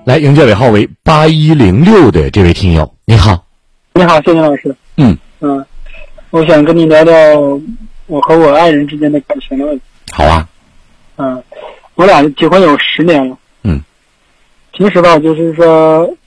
来迎接尾号为8106的这位听友，你好。 你好，谢谢老师。我想跟你聊聊我和我爱人之间的感情的问题。 好啊。 我俩结婚有10年了。平时吧，就是说